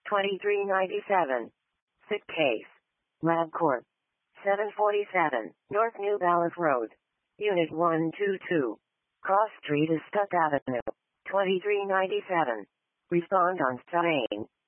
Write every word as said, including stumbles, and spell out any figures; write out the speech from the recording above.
twenty-three ninety-seven. Sick case. LabCorp. seven forty-seven, North New Balance Road. Unit one two two. Cross Street is Stuck Avenue. twenty-three ninety-seven. Respond on Stain.